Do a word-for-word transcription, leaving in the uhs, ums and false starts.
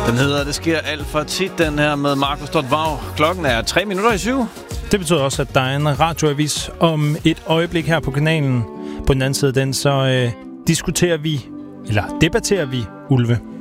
Den hedder Det sker alt for tit, den her med Markus Dortvav. Klokken er tre minutter i syv. Det betyder også, at der er en radioavis om et øjeblik her på kanalen. På den anden side af den, så øh, diskuterer vi, eller debatterer vi ulve.